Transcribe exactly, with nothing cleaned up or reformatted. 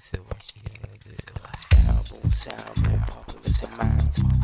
This is what she is. This is what sound boom, sound boom, popular demand.